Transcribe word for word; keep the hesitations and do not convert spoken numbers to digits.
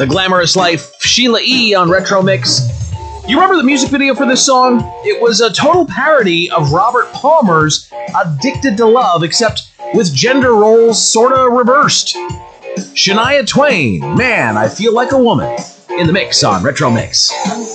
The Glamorous Life, Sheila E. on Retro Mix. You remember the music video for this song? It was a total parody of Robert Palmer's Addicted to Love, except with gender roles sorta reversed. Shania Twain, Man, I Feel Like a Woman, in the mix on Retro Mix.